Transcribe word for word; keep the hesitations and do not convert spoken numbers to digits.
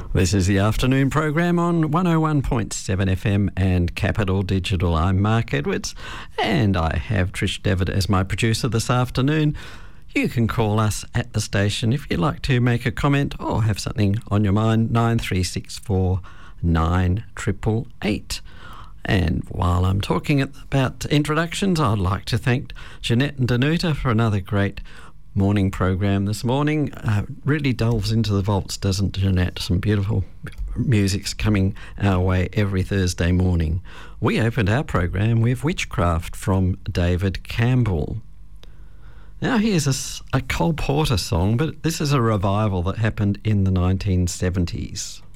This is the afternoon program on one oh one point seven F M and Capital Digital. I'm Mark Edwards, and I have Trish Devitt as my producer this afternoon. You can call us at the station if you'd like to make a comment or have something on your mind, nine three six four nine eight eight eight. And while I'm talking about introductions, I'd like to thank Jeanette and Danuta for another great morning program this morning. Uh, really delves into the vaults, doesn't Jeanette? Some beautiful music's coming our way every Thursday morning. We opened our program with Witchcraft from David Campbell. Now here's a, a Cole Porter song, but this is a revival that happened in the nineteen seventies.